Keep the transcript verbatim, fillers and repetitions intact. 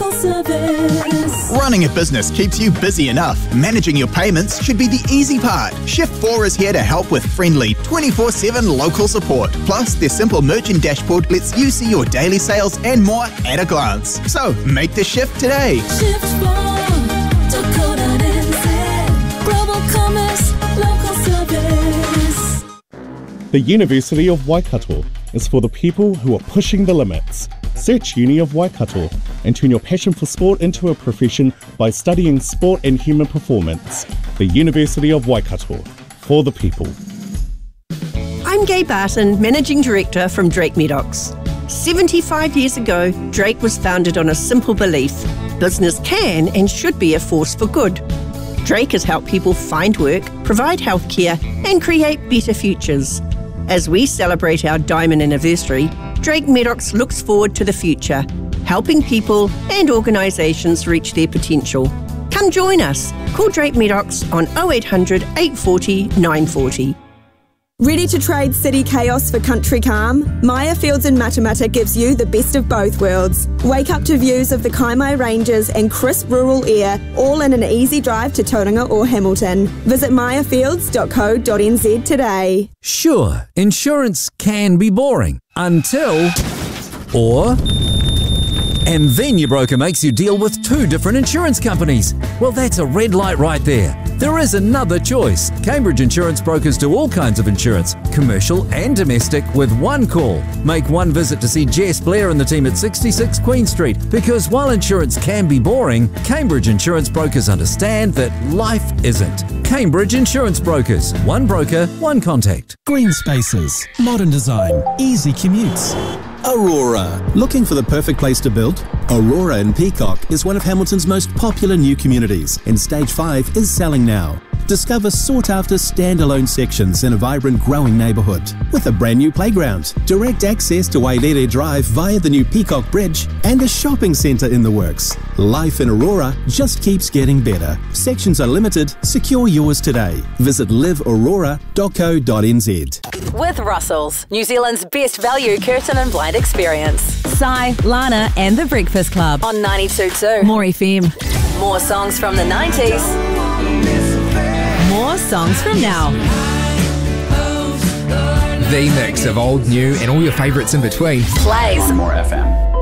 local service. Running a business keeps you busy enough. Managing your payments should be the easy part. Shift four is here to help with friendly twenty-four seven local support. Plus, their simple merchant dashboard lets you see your daily sales and more at a glance. So, make the shift today. Shift four dot co dot n z. Global commerce, local service. The University of Waikato is for the people who are pushing the limits. Search Uni of Waikato and turn your passion for sport into a profession by studying sport and human performance. The University of Waikato, for the people. I'm Gay Barton, Managing Director from Drake Medox. seventy-five years ago, Drake was founded on a simple belief: business can and should be a force for good. Drake has helped people find work, provide healthcare, and create better futures. As we celebrate our diamond anniversary, Drake Medox looks forward to the future, helping people and organisations reach their potential. Come join us. Call Drake Medox on oh eight hundred, eight four oh, nine four oh. Ready to trade city chaos for country calm? Maya Fields in Matamata gives you the best of both worlds. Wake up to views of the Kaimai Ranges and crisp rural air, all in an easy drive to Tauranga or Hamilton. Visit maya fields dot co dot n z today. Sure, insurance can be boring until... or... and then your broker makes you deal with two different insurance companies. Well, that's a red light right there. There is another choice. Cambridge Insurance Brokers do all kinds of insurance, commercial and domestic, with one call. Make one visit to see Jess Blair and the team at sixty-six Queen Street, because while insurance can be boring, Cambridge Insurance Brokers understand that life isn't. Cambridge Insurance Brokers. One broker, one contact. Green spaces, modern design, easy commutes. Aurora. Looking for the perfect place to build? Aurora in Peacock is one of Hamilton's most popular new communities, and Stage five is selling now. Discover sought-after standalone sections in a vibrant, growing neighbourhood with a brand new playground, direct access to Wailere Drive via the new Peacock Bridge, and a shopping centre in the works. Life in Aurora just keeps getting better. Sections are limited. Secure yours today. Visit live aurora dot co dot n z. With Russell's, New Zealand's best value curtain and blind experience. Sai, Lana and The Breakfast Club on ninety-two point two. More F M. More songs from the nineties. More songs from now. The mix of old, new and all your favourites in between. Plays More F M.